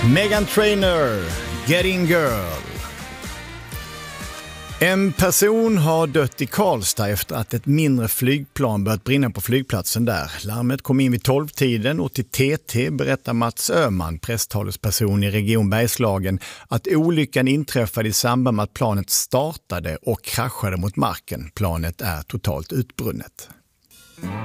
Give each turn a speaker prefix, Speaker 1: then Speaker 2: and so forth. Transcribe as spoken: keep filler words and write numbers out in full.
Speaker 1: Meghan Trainor, Getting Girl. En person har dött i Karlstad efter att ett mindre flygplan börjat brinna på flygplatsen där. Larmet kom in vid tolv-tiden och till T T berättar Mats Öhman, presstalesperson i Region Bergslagen, att olyckan inträffade i samband med att planet startade och kraschade mot marken. Planet är totalt utbrunnet.